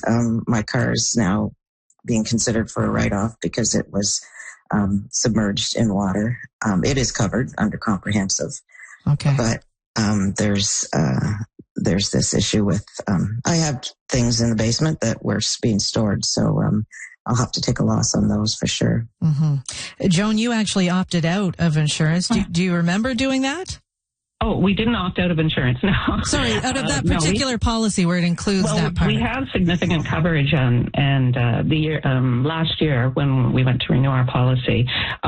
my car is now being considered for a write-off because it was submerged in water. It is covered under comprehensive. Okay. But there's this issue with I have things in the basement that were being stored, so I'll have to take a loss on those for sure. Mm-hmm. Joan, you actually opted out of insurance. Do you remember doing that? Oh, we didn't opt out of insurance, no. Sorry, out of that particular policy where it includes that part. We have significant coverage, and last year when we went to renew our policy,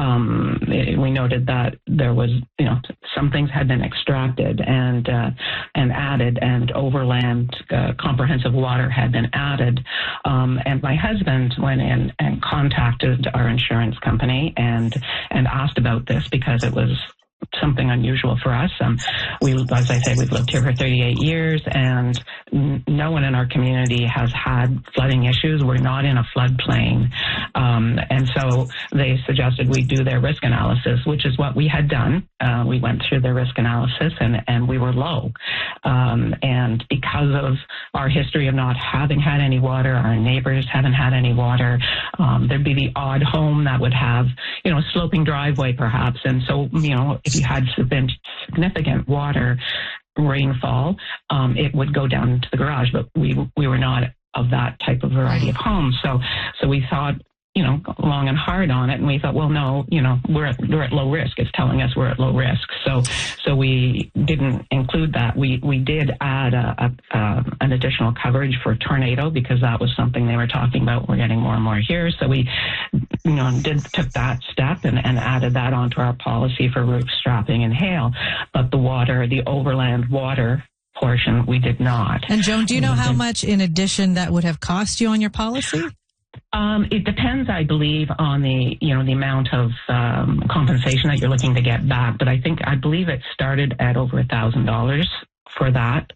we noted that there was, some things had been extracted and added, and overland comprehensive water had been added. And my husband went in and contacted our insurance company and asked about this because it was something unusual for us. As I say, we've lived here for 38 years, and no one in our community has had flooding issues. We're not in a floodplain. And so they suggested we do their risk analysis, which is what we had done. We went through their risk analysis, and we were low. And because of our history of not having had any water, our neighbors haven't had any water, there'd be the odd home that would have, a sloping driveway perhaps. And so, if you had significant water rainfall, it would go down into the garage, but we were not of that type of variety of homes. So we thought, long and hard on it, and we thought, well, no, we're at low risk. It's telling us we're at low risk. So we didn't include that. We did add an additional coverage for tornado because that was something they were talking about. We're getting more and more here. So we, took that step and added that onto our policy for roof strapping and hail. But the overland water portion, we did not. And Joan, do you know how much in addition that would have cost you on your policy? It depends, I believe, on the amount of compensation that you're looking to get back. But I believe it started at over $1,000 for that.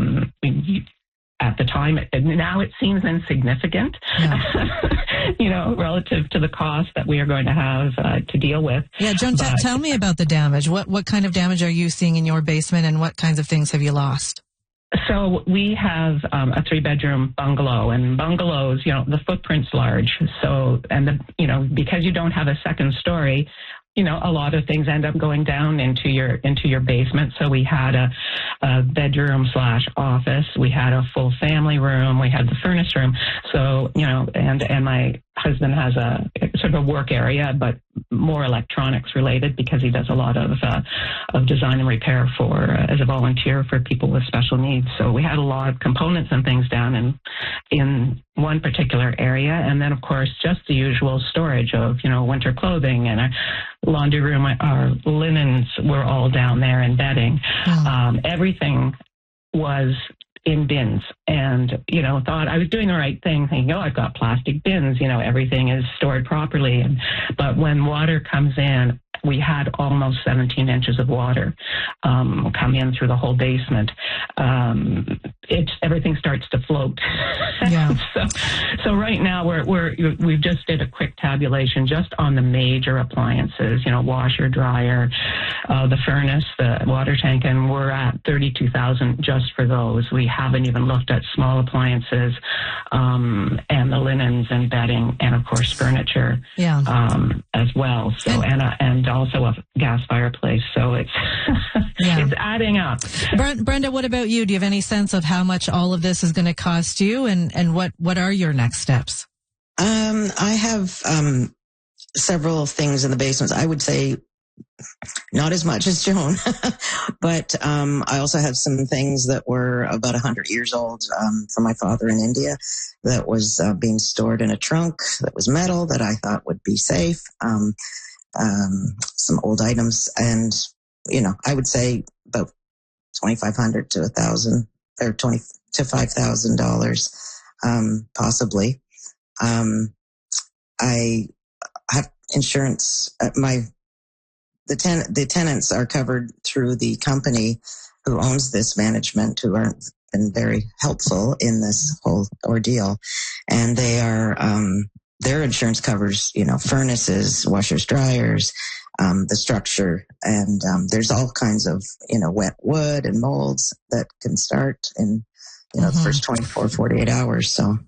At the time, now it seems insignificant, relative to the cost that we are going to have to deal with. Yeah, Joan, tell me about the damage. What kind of damage are you seeing in your basement, and what kinds of things have you lost? So we have a 3-bedroom bungalow, and bungalows, the footprint's large. So, because you don't have a second story, a lot of things end up going down into your basement. So we had a bedroom/office. We had a full family room. We had the furnace room. So, and my husband has a sort of a work area, but more electronics related because he does a lot of design and repair as a volunteer for people with special needs. So we had a lot of components and things down in one particular area. And then, of course, just the usual storage of, winter clothing and a laundry room. Our linens were all down there and bedding. Everything was in bins, and thought I was doing the right thing, thinking, I've got plastic bins, everything is stored properly. But when water comes in, we had almost 17 inches of water come in through the whole basement. Everything starts to float. Yeah. so right now we've just did a quick tabulation just on the major appliances, washer, dryer, the furnace, the water tank, and we're at $32,000 just for those. We haven't even looked at small appliances and the linens and bedding, and of course furniture as well. So and also a gas fireplace. So it's it's adding up. Brenda, what about you? Do you have any sense of how much all of this is going to cost you, and what are your next steps? I have several things in the basement. I would say not as much as Joan, but I also have some things that were about 100 years old from my father in India that was being stored in a trunk that was metal that I thought would be safe. Some old items, and I would say about $2,500 to $1,000 or $20,000 to $5,000, possibly. I have insurance. The tenants are covered through the company who owns this management, who have been very helpful in this whole ordeal, and they are. Their insurance covers, furnaces, washers, dryers, the structure, and there's all kinds of, wet wood and molds that can start in, the first 24, 48 hours. So